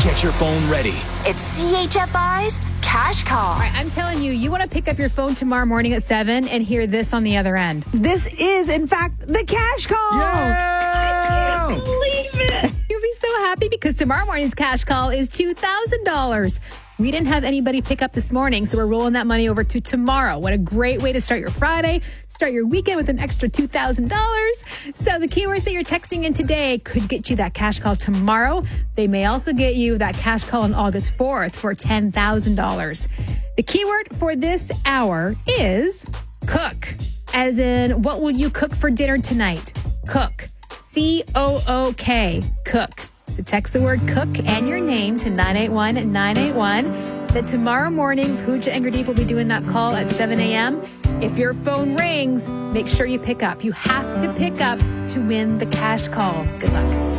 Get your phone ready. It's CHFI's Cash Call. All right, I'm telling you, you want to pick up your phone tomorrow morning at 7 and hear this on the other end. This is, in fact, the Cash Call. Yeah! Believe it. You'll be so happy because tomorrow morning's Cash Call is $2,000. We didn't have anybody pick up this morning, so we're rolling that money over to tomorrow. What a great way to start your Friday. Start your weekend with an extra $2,000. So the keywords that you're texting in today could get you that cash call tomorrow. They may also get you that cash call on August 4th for $10,000. The keyword for this hour is cook. As in, what will you cook for dinner tonight? Cook. C-O-O-K. Cook. So text the word cook and your name to 981-981. Then tomorrow morning, Pooja and Gurdeep will be doing that call at 7 a.m. If your phone rings, make sure you pick up. You have to pick up to win the cash call. Good luck.